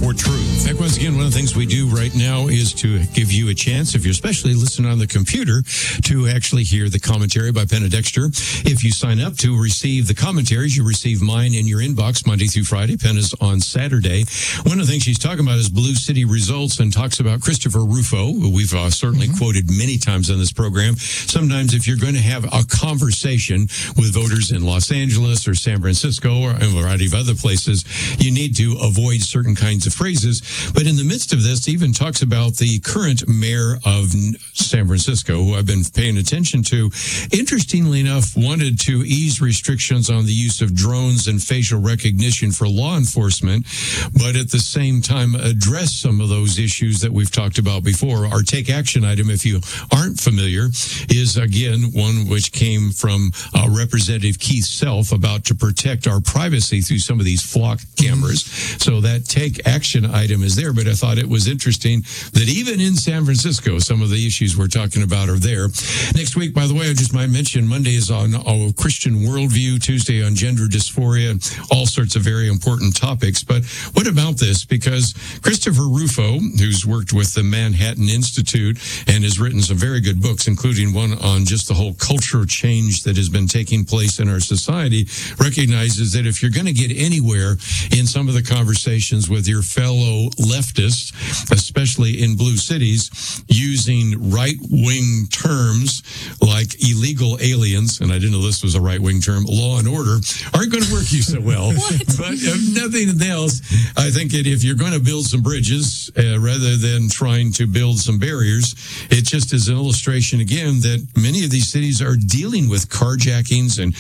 for truth. Heck, once again, one of the things we do right now is to give you a chance, if you're especially listening on the computer, to actually hear the commentary by Penna Dexter. If you sign up to receive the commentaries, you receive mine in your inbox Monday through Friday. Penna's on Saturday. One of the things she's talking about is Blue City results and talks about Christopher Rufo, who we've certainly quoted many times on this program. Sometimes if you're going to have a conversation with voters in Los Angeles or San Francisco or a variety of other places, you need to avoid certain kinds of phrases. But in the midst of this, even talks about the current mayor of San Francisco, who I've been paying attention to, interestingly enough, wanted to ease restrictions on the use of drones and facial recognition for law enforcement, but at the same time address some of those issues that we've talked about before. Our take action item, if you aren't familiar, is again one which came from Representative Keith Self about to protect our privacy through some of these flock cameras. So that take action item is there, but I thought it was interesting that even in San Francisco, some of the issues we're talking about are there. Next week, by the way, I just might mention, Monday is on Christian worldview, Tuesday on gender dysphoria, all sorts of very important topics. But what about this? Because Christopher Rufo, who's worked with the Manhattan Institute and has written some very good books, including one on just the whole cultural change that has been taking place in our society, recognizes that if you're going to get anywhere in some of the conversations with your fellow leftists, especially in blue cities, using right-wing terms like illegal aliens, and I didn't know this was a right-wing term, law and order, aren't going to work you so well. But if nothing else, I think that if you're going to build some bridges, rather than trying to build some barriers, it just is an illustration again that many of these cities are dealing with carjackings and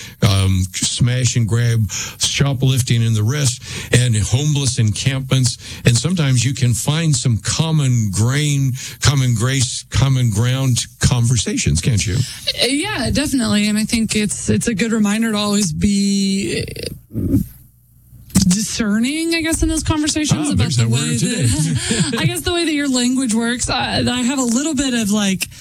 smash and grab, shoplifting and the rest, and homeless encampments. And sometimes you can find some common ground conversations, can't you? Yeah, definitely. And I think it's a good reminder to always be discerning, I guess, in those conversations about the way that I guess the way that your language works. I have a little bit of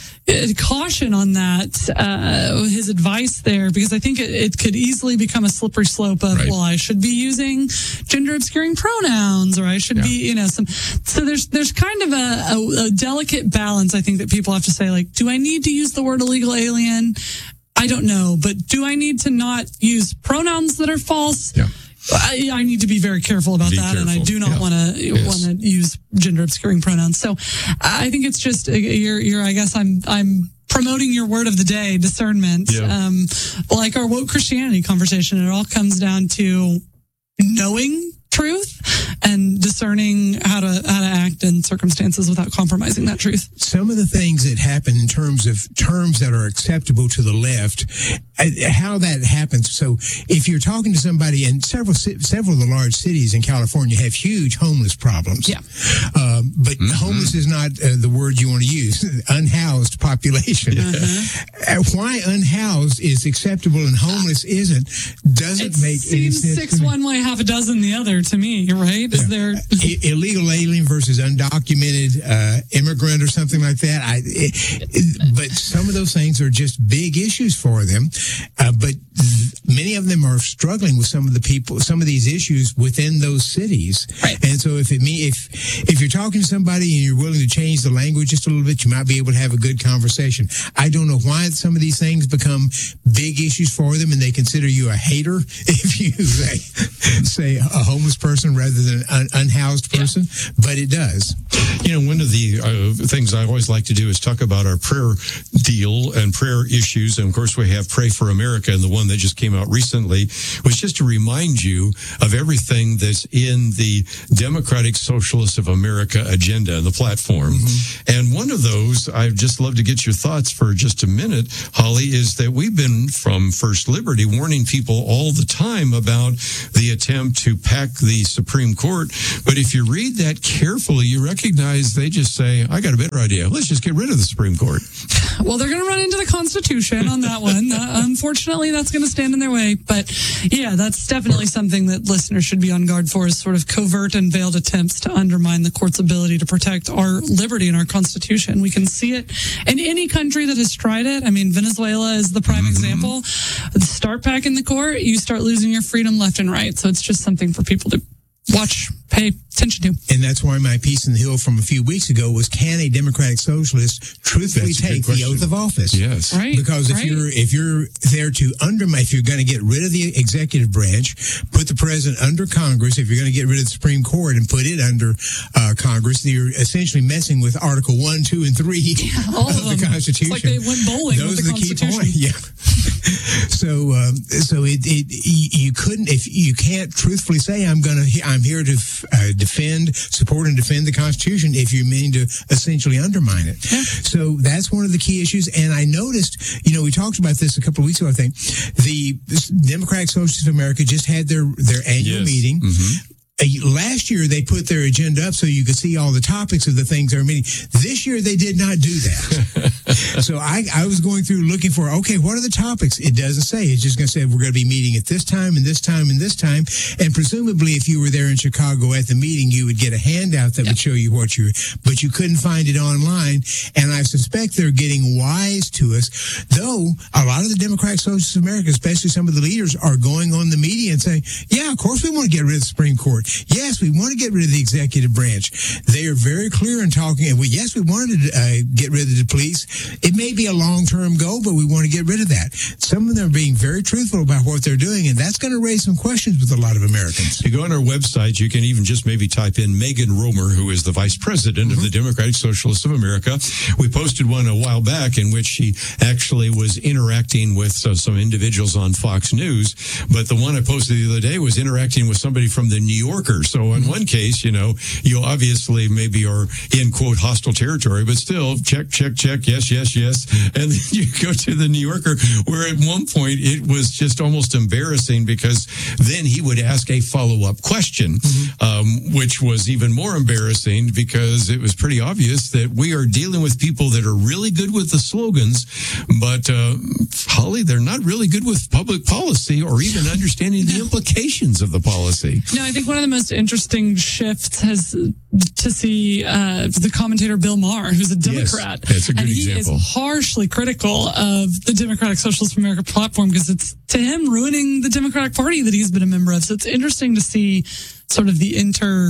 caution on that, his advice there, because I think it could easily become a slippery slope of, well, I should be using gender obscuring pronouns, or I should be, so there's kind of a delicate balance, I think, that people have to say, like, do I need to use the word illegal alien? I don't know, but do I need to not use pronouns that are false? Yeah. I need to be very careful about that, and I do not want to use gender obscuring pronouns. So I think it's just I guess I'm promoting your word of the day, discernment. Like our woke Christianity conversation, it all comes down to knowing truth and discerning how to act in circumstances without compromising that truth. Some of the things that happen in terms of terms that are acceptable to the left, how that happens. So if you're talking to somebody, and several of the large cities in California have huge homeless problems. But homeless is not the word you want to use. Unhoused population. Why unhoused is acceptable and homeless isn't doesn't make any sense. 6 one way, half a dozen the other to me, right? Is there illegal alien versus undocumented immigrant or something like that? But some of those things are just big issues for them. But many of them are struggling with some of these issues within those cities. Right. And so if you're talking to somebody and you're willing to change the language just a little bit, you might be able to have a good conversation. I don't know why some of these things become big issues for them, and they consider you a hater if you say a homeless person rather than an unhoused person, but it does. One of the things I always like to do is talk about our prayer deal and prayer issues. And of course, we have Pray for America, and the one that just came out recently was just to remind you of everything that's in the Democratic Socialists of America agenda, the platform. And one of those, I'd just love to get your thoughts for just a minute, Holly, is that we've been from First Liberty warning people all the time about the attempt to pack the Supreme Court. But if you read that carefully, you recognize they just say, I got a better idea. Let's just get rid of the Supreme Court. Well, they're going to run into the Constitution on that one. Unfortunately, that's going to stand in their way. But yeah, that's definitely something that listeners should be on guard for, is sort of covert and veiled attempts to undermine the court's ability to protect our liberty and our Constitution. We can see it in any country that has tried it. I mean, Venezuela is the prime example. Start packing the court, you start losing your freedom left and right. So it's just something for people to pay attention to. And that's why my piece in the Hill from a few weeks ago was, can a Democratic Socialist truthfully take the oath of office? Yes. Right. Because if you're there to undermine, if you're going to get rid of the executive branch, put the president under Congress, if you're going to get rid of the Supreme Court and put it under Congress, you're essentially messing with Article 1, 2, and 3 of the Constitution. It's like they went bowling with the Constitution. Key point. Yeah. So you couldn't, if you can't truthfully say I'm here to support and defend the Constitution if you mean to essentially undermine it. Yeah. So that's one of the key issues. And I noticed, we talked about this a couple of weeks ago, I think, the Democratic Socialists of America just had their annual meeting. Mm-hmm. Last year, they put their agenda up so you could see all the topics of the things they're meeting. This year, they did not do that. So I was going through looking for, okay, what are the topics? It doesn't say. It's just going to say we're going to be meeting at this time and this time and this time. And presumably, if you were there in Chicago at the meeting, you would get a handout that would show you but you couldn't find it online. And I suspect they're getting wise to us, though a lot of the Democratic Socialists of America, especially some of the leaders, are going on the media and saying, yeah, of course we want to get rid of the Supreme Court. Yes, we want to get rid of the executive branch. They are very clear in talking. And yes, we wanted to get rid of the police. It may be a long-term goal, but we want to get rid of that. Some of them are being very truthful about what they're doing, and that's going to raise some questions with a lot of Americans. You go on our website, you can even just maybe type in Megan Romer, who is the vice president of the Democratic Socialists of America. We posted one a while back in which she actually was interacting with some individuals on Fox News, but the one I posted the other day was interacting with somebody from the New Yorker. So in one case, you obviously maybe are in, quote, hostile territory, but still check, yes. And then you go to the New Yorker, where at one point it was just almost embarrassing because then he would ask a follow-up question, which was even more embarrassing because it was pretty obvious that we are dealing with people that are really good with the slogans, but Holly, they're not really good with public policy or even understanding the implications of the policy. No, I think one of the most interesting shifts has to see the commentator Bill Maher, who's a Democrat. Yes, that's a good example. And he is harshly critical of the Democratic Socialists of America platform because it's, to him, ruining the Democratic Party that he's been a member of. So it's interesting to see sort of the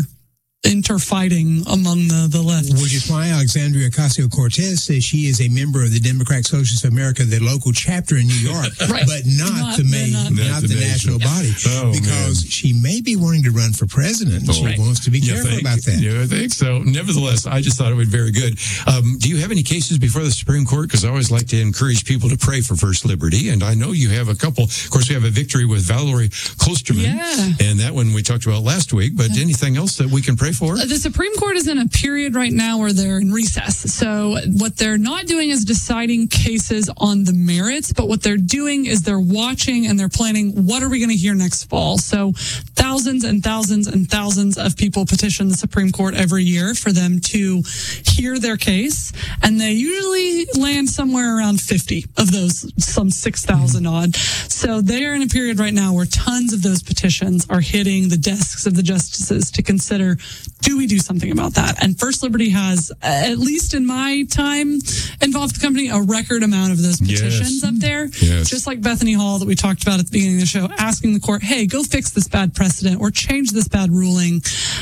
interfighting among the left. Which is why Alexandria Ocasio-Cortez says she is a member of the Democratic Socialists of America, the local chapter in New York, right. but not the national body, because she may be wanting to run for president. She wants to be careful about that. Yeah, I think so. Nevertheless, I just thought it would be very good. Do you have any cases before the Supreme Court? Because I always like to encourage people to pray for First Liberty, and I know you have a couple. Of course, we have a victory with Valerie Klosterman, and that one we talked about last week, but anything else that we can pray for? The Supreme Court is in a period right now where they're in recess. So what they're not doing is deciding cases on the merits, but what they're doing is they're watching and they're planning, what are we going to hear next fall? So thousands and thousands and thousands of people petition the Supreme Court every year for them to hear their case. And they usually land somewhere around 50 of those, some 6,000 odd. So they are in a period right now where tons of those petitions are hitting the desks of the justices to consider, do we do something about that? And First Liberty has, at least in my time involved with the company, a record amount of those petitions up there. Yes. Just like Bethany Hall that we talked about at the beginning of the show, asking the court, hey, go fix this bad precedent or change this bad ruling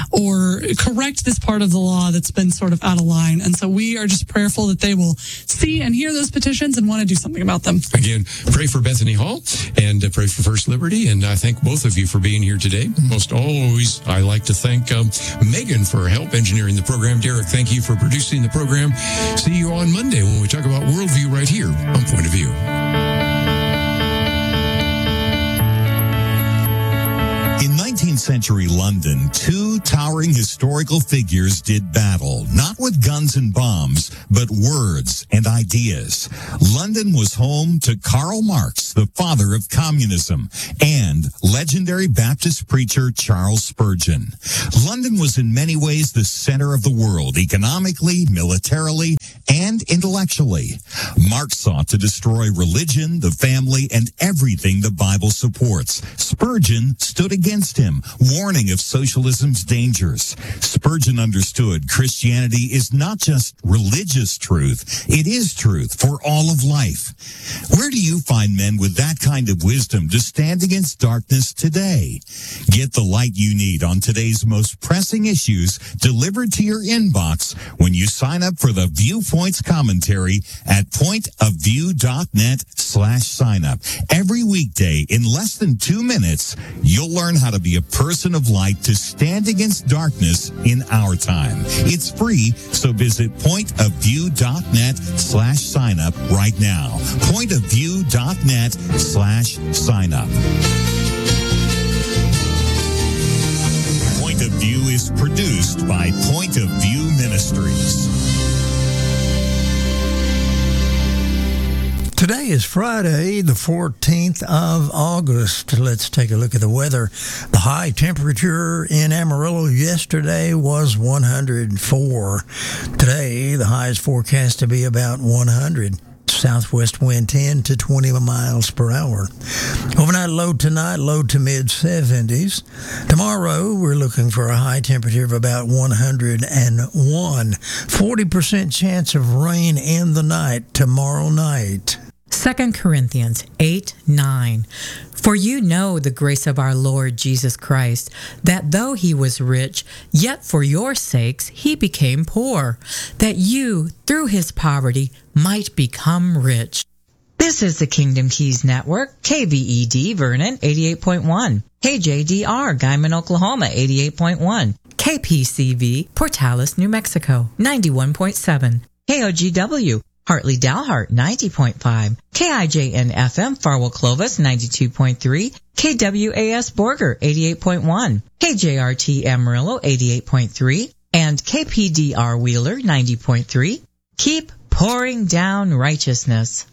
or correct this part of the law that's been sort of out of line. And so we are just prayerful that they will see and hear those petitions and want to do something about them. Again, pray for Bethany Hall and pray for First Liberty. And I thank both of you for being here today. Most always, I like to thank Megan for help engineering the program. Derek, thank you for producing the program. See you on Monday when we talk about worldview right here on Point of View. In 19th century London, two towering historical figures did battle, not with guns and bombs, but words and ideas. London was home to Karl Marx, the father of communism, and legendary Baptist preacher Charles Spurgeon. London was in many ways the center of the world, economically, militarily, and intellectually. Mark sought to destroy religion, the family, and everything the Bible supports. Spurgeon stood against him, warning of socialism's dangers. Spurgeon understood Christianity is not just religious truth, it is truth for all of life. Where do you find men with that kind of wisdom to stand against darkness today? Get the light you need on today's most pressing issues delivered to your inbox when you sign up for the Viewpoints commentary at pointofview.net/signup. Every weekday in less than 2 minutes, you'll learn how to be a person of light to stand against darkness in our time. It's free, so visit pointofview.net/signup right now. Pointofview.net/signup. Point of View is produced by Point of View Ministries. Today is Friday, the 14th of August. Let's take a look at the weather. The high temperature in Amarillo yesterday was 104. Today, the high is forecast to be about 100. Southwest wind 10 to 20 miles per hour. Overnight low tonight, low to mid-70s. Tomorrow, we're looking for a high temperature of about 101. 40% chance of rain in the night tomorrow night. 2 Corinthians 8:9. For you know the grace of our Lord Jesus Christ, that though he was rich, yet for your sakes he became poor, that you, through his poverty, might become rich. This is the Kingdom Keys Network, KVED Vernon 88.1, KJDR Guyman, Oklahoma 88.1, KPCV Portales, New Mexico 91.7, KOGW Hartley Dalhart 90.5, KIJN FM Farwell Clovis 92.3, KWAS Borger 88.1, KJRT Amarillo 88.3, and KPDR Wheeler 90.3. Keep pouring down righteousness.